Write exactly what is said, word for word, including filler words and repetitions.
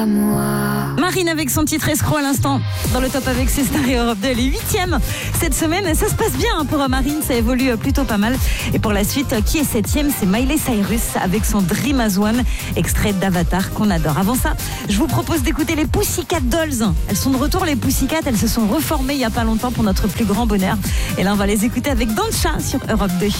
à moi. Marine avec son titre Escroc à l'instant dans le top avec ses stars et Europe deux. Elle est huitième cette semaine. Ça se passe bien pour Marine, ça évolue plutôt pas mal. Et pour la suite, qui est septième? C'est Miley Cyrus avec son Dream as One, extrait d'Avatar qu'on adore. Avant ça, je vous propose d'écouter les Pussycat Dolls. Elles sont de retour, les Pussycat. Elles se sont reformées il y a pas longtemps pour notre plus grand bonheur. Et là, on va les écouter avec Dancha sur Europe deux.